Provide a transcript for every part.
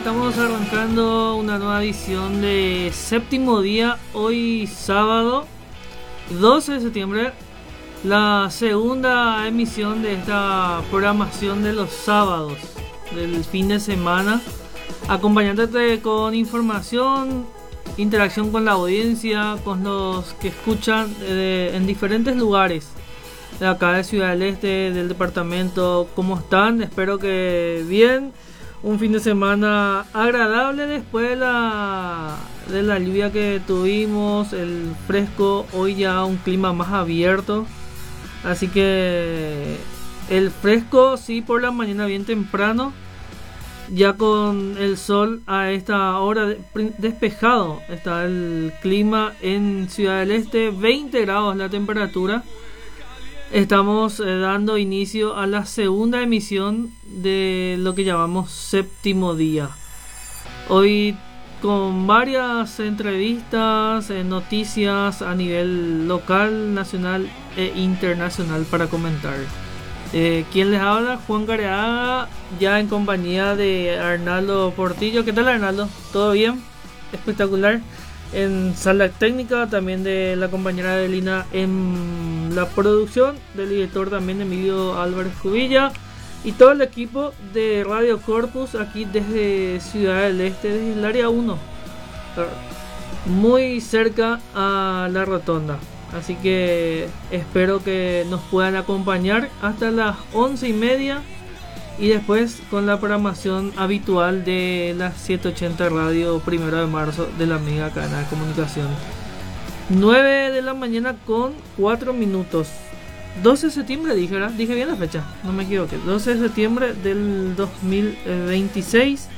estamos arrancando una nueva edición de Séptimo Día, hoy sábado 12 de septiembre, la segunda emisión de esta programación de los sábados del fin de semana, acompañándote con información, interacción con la audiencia, con los que escuchan en diferentes lugares de acá de Ciudad del Este, del departamento. ¿Cómo están? Espero que bien. Un fin de semana agradable después de la lluvia que tuvimos, el fresco, hoy ya un clima más abierto. Así que el fresco sí por la mañana bien temprano, ya con el sol a esta hora despejado. Está el clima en Ciudad del Este, 20 grados la temperatura. Estamos dando inicio a la segunda emisión de lo que llamamos Séptimo Día. Hoy con varias entrevistas, noticias a nivel local, nacional e internacional para comentar. ¿Quién les habla? Juan Gareaga, ya en compañía de Arnaldo Portillo. ¿Qué tal, Arnaldo? ¿Todo bien? Espectacular. En sala técnica también de la compañera Adelina en la producción, del director también Emilio Álvarez Cubilla y todo el equipo de Radio Corpus aquí desde Ciudad del Este, desde el área 1, muy cerca a la rotonda. Así que espero que nos puedan acompañar hasta las 11:30 y después con la programación habitual de las 780 Radio 1 de marzo de la mega cadena de comunicación. 9 de la mañana con 4 minutos. 12 de septiembre dije, ¿verdad? Dije bien la fecha, no me equivoqué. 12 de septiembre del 2026.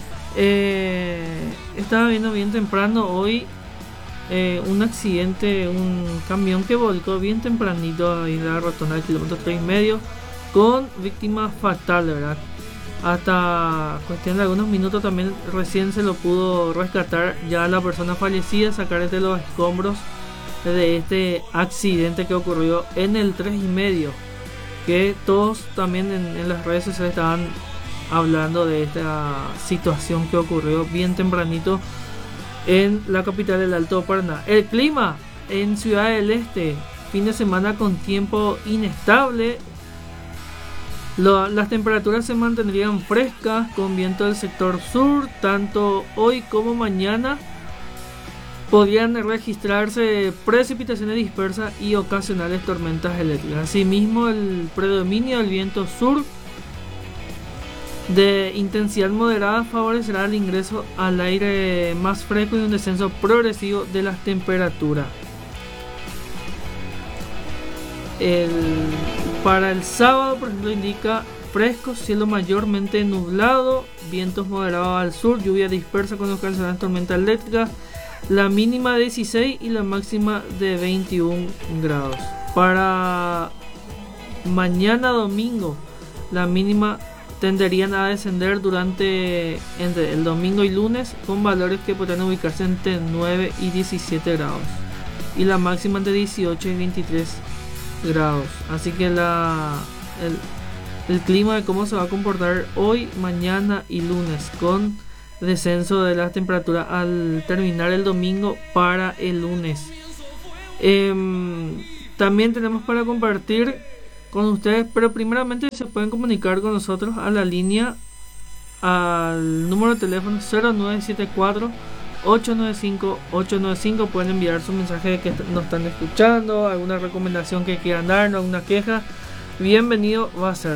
Estaba viendo bien temprano hoy un accidente, un camión que volcó bien tempranito en la rotonda del kilómetro 3,5. Con víctima fatal, ¿verdad? Hasta cuestión de algunos minutos también recién se lo pudo rescatar ya la persona fallecida, sacar de los escombros de este accidente que ocurrió en el 3,5, que todos también en las redes sociales estaban hablando de esta situación que ocurrió bien tempranito en la capital del Alto Paraná. El clima en Ciudad del Este, fin de semana con tiempo inestable. Las temperaturas se mantendrían frescas con viento del sector sur. Tanto hoy como mañana podrían registrarse precipitaciones dispersas y ocasionales tormentas eléctricas. Asimismo, el predominio del viento sur de intensidad moderada favorecerá el ingreso al aire más fresco y un descenso progresivo de las temperaturas. Para el sábado, por ejemplo, indica fresco, cielo mayormente nublado, vientos moderados al sur, lluvia dispersa con ocasionales tormentas eléctricas, la mínima de 16 y la máxima de 21 grados. Para mañana domingo, la mínima tenderían a descender entre el domingo y lunes, con valores que podrán ubicarse entre 9 y 17 grados y la máxima entre 18 y 23 grados. Así que el clima de cómo se va a comportar hoy, mañana y lunes, con descenso de las temperaturas al terminar el domingo para el lunes. También tenemos para compartir con ustedes, pero primeramente se pueden comunicar con nosotros a la línea, al número de teléfono 0974 895-895. Pueden enviar su mensaje de que nos están escuchando, alguna recomendación que quieran darnos, alguna queja. Bienvenido va a ser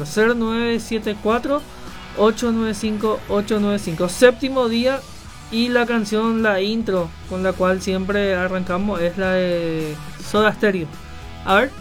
0974-895-895. Séptimo Día, y la canción, la intro con la cual siempre arrancamos, es la de Soda Stereo. A ver.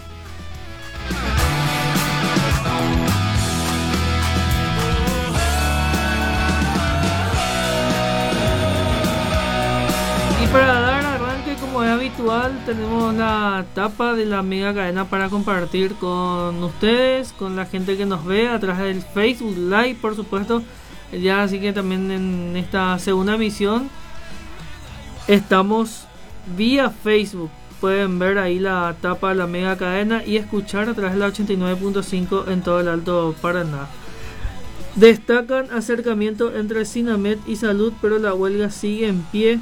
Y para dar arranque, como es habitual, tenemos la tapa de la mega cadena para compartir con ustedes, con la gente que nos ve a través del Facebook Live, por supuesto. Ya, así que también en esta segunda emisión estamos vía Facebook. Pueden ver ahí la tapa de la mega cadena y escuchar a través de la 89.5 en todo el Alto Paraná. Destacan acercamiento entre Sinamed y Salud, pero la huelga sigue en pie.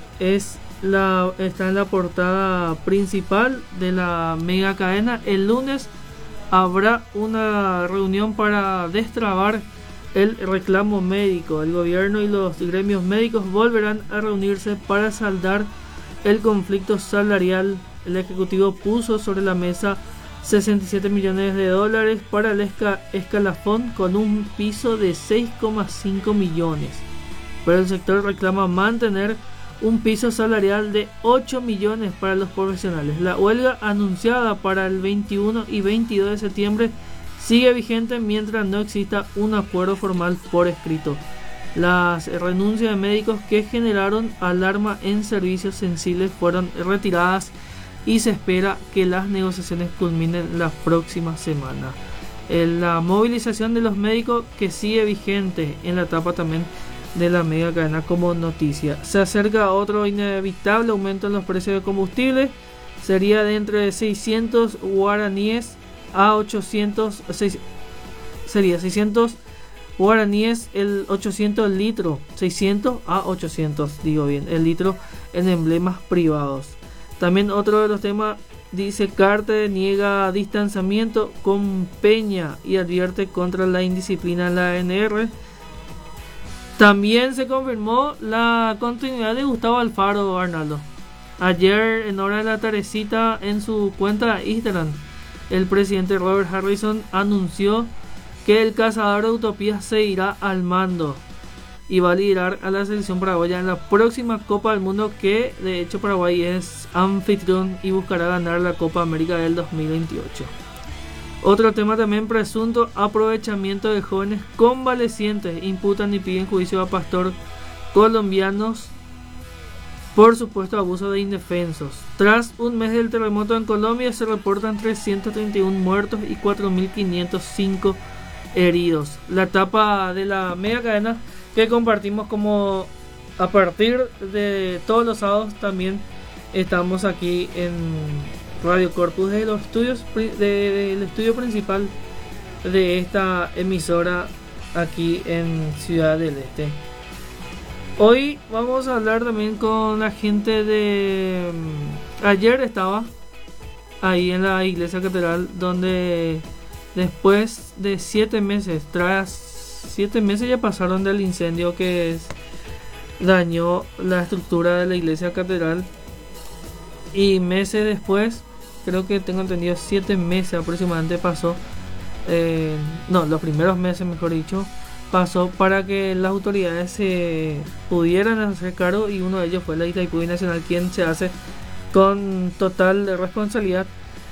Está en la portada principal de la mega cadena. El lunes habrá una reunión para destrabar el reclamo médico. El gobierno y los gremios médicos volverán a reunirse para saldar el conflicto salarial. El ejecutivo puso sobre la mesa 67 millones de dólares para el escalafón con un piso de 6,5 millones. Pero el sector reclama mantener un piso salarial de 8 millones para los profesionales. La huelga anunciada para el 21 y 22 de septiembre sigue vigente mientras no exista un acuerdo formal por escrito. Las renuncias de médicos que generaron alarma en servicios sensibles fueron retiradas y se espera que las negociaciones culminen la próxima semana. La movilización de los médicos que sigue vigente en la etapa también de la mega cadena como noticia. Se acerca otro inevitable aumento en los precios de combustible. Sería de entre 600 guaraníes a 800, sería 600 guaraníes el 800 litro, 600 a 800, digo bien, el litro en emblemas privados. También otro de los temas dice: Carte niega distanciamiento con Peña y advierte contra la indisciplina en la ANR. También se confirmó la continuidad de Gustavo Alfaro, Arnaldo. Ayer, en hora de la tardecita, en su cuenta de Instagram, el presidente Robert Harrison anunció que el cazador de utopías se irá al mando y va a liderar a la selección paraguaya en la próxima Copa del Mundo, que de hecho Paraguay es anfitrión y buscará ganar la Copa América del 2028. Otro tema también: presunto aprovechamiento de jóvenes convalecientes. Imputan y piden juicio a pastor colombianos por supuesto abuso de indefensos. Tras un mes del terremoto en Colombia, se reportan 331 muertos y 4.505 heridos. La etapa de la media cadena que compartimos como a partir de todos los sábados. También estamos aquí en Radio Corpus, de los estudios del estudio principal de esta emisora aquí en Ciudad del Este. Hoy vamos a hablar también con la gente de... Ayer estaba ahí en la iglesia catedral, donde después de 7 meses, tras 7 meses ya pasaron del incendio que dañó la estructura de la iglesia catedral, y meses después, creo que tengo entendido 7 meses aproximadamente pasó, los primeros meses mejor dicho, pasó para que las autoridades se pudieran hacer cargo, y uno de ellos fue la Itaipu Nacional, quien se hace con total responsabilidad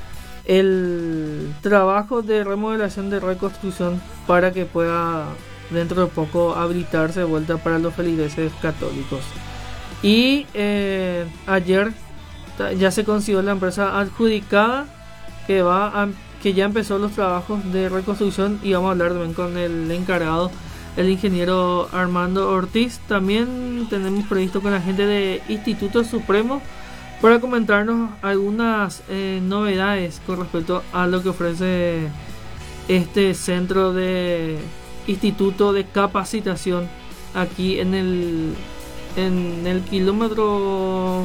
el trabajo de remodelación, de reconstrucción, para que pueda dentro de poco habilitarse de vuelta para los feligreses católicos. Y ayer ya se consiguió la empresa adjudicada que ya empezó los trabajos de reconstrucción, y vamos a hablar también con el encargado, el ingeniero Armando Ortiz. También tenemos previsto con la gente de Instituto Supremo para comentarnos algunas novedades con respecto a lo que ofrece este centro de instituto de capacitación aquí en el kilómetro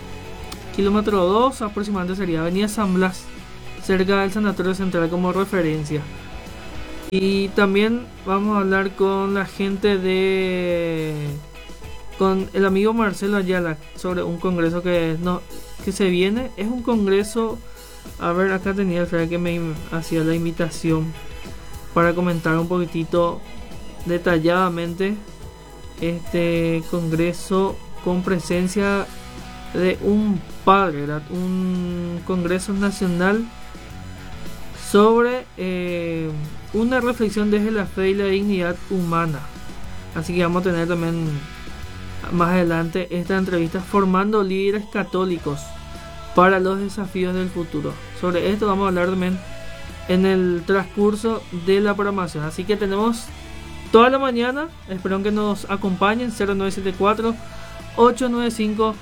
2 aproximadamente, sería Avenida San Blas, cerca del Sanatorio Central, como referencia. Y también vamos a hablar con la gente con el amigo Marcelo Ayala sobre un congreso que se viene. Es un congreso, a ver, acá tenía el Fred que me hacía la invitación para comentar un poquitito detalladamente este congreso, con presencia de un padre, ¿verdad? Un congreso nacional sobre una reflexión desde la fe y la dignidad humana. Así que vamos a tener también más adelante esta entrevista, formando líderes católicos para los desafíos del futuro. Sobre esto vamos a hablar también en el transcurso de la programación. Así que tenemos toda la mañana, espero que nos acompañen. 0974 895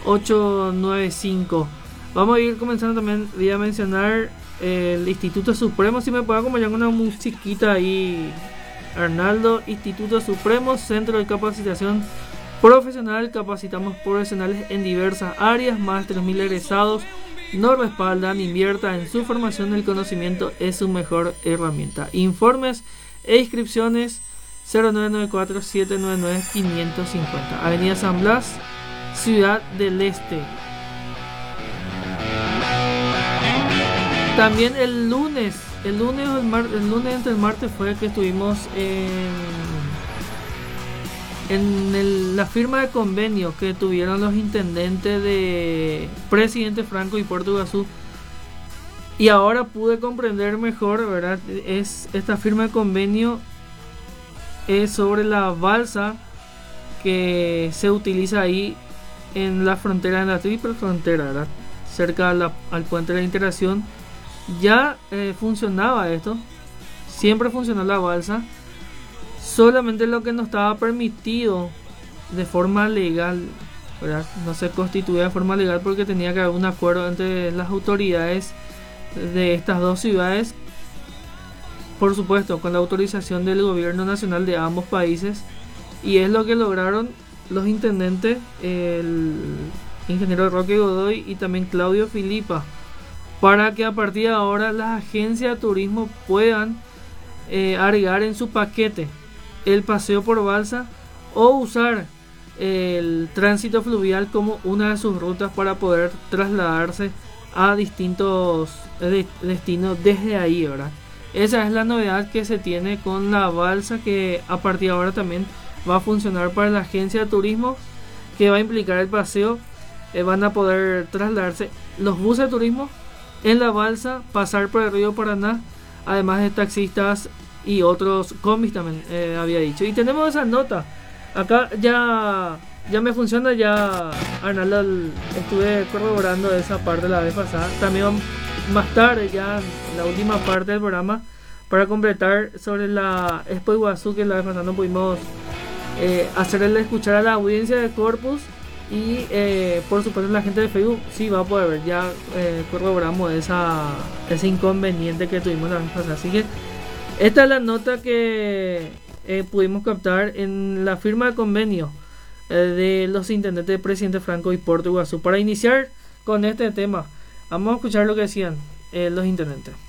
895. Vamos a ir comenzando también. Voy a mencionar el Instituto Supremo. Si me puede acompañar con una musiquita ahí Arnaldo, Instituto Supremo, Centro de Capacitación Profesional, capacitamos profesionales en diversas áreas, más de 3.000 egresados nos respaldan. Invierta en su formación, el conocimiento es su mejor herramienta. Informes e inscripciones 0994-799-550, Avenida San Blas, Ciudad del Este. También el lunes entre el martes fue que estuvimos en la firma de convenio que tuvieron los intendentes de Presidente Franco y Puerto Iguazú, y ahora pude comprender mejor, ¿verdad? Esta firma de convenio es sobre la balsa que se utiliza ahí en la frontera, en la triple frontera, ¿verdad? Cerca al puente de la integración. Ya funcionaba esto, siempre funcionó la balsa, solamente lo que no estaba permitido de forma legal, ¿verdad? No se constituía de forma legal porque tenía que haber un acuerdo entre las autoridades de estas dos ciudades, por supuesto con la autorización del gobierno nacional de ambos países, y es lo que lograron los intendentes, el ingeniero Roque Godoy y también Claudio Filipa, para que a partir de ahora las agencias de turismo puedan agregar en su paquete el paseo por balsa o usar el tránsito fluvial como una de sus rutas para poder trasladarse a distintos destinos desde ahí, ¿verdad? Esa es la novedad que se tiene con la balsa, que a partir de ahora también va a funcionar para la agencia de turismo, que va a implicar el paseo. Van a poder trasladarse los buses de turismo en la balsa, pasar por el río Paraná, además de taxistas y otros combis también, había dicho. Y tenemos esa nota acá, ya me funciona, ya Arnaldo, estuve corroborando esa parte la vez pasada. También más tarde, ya en la última parte del programa, para completar sobre la Expo Iguazú, que la vez pasada no pudimos hacerle escuchar a la audiencia de Corpus. Y por supuesto la gente de Facebook sí va a poder ver. Ya corroboramos ese inconveniente que tuvimos la vez pasada. Así que esta es la nota que pudimos captar en la firma de convenio de los intendentes de Presidente Franco y Puerto Iguazú. Para iniciar con este tema, vamos a escuchar lo que decían los intendentes.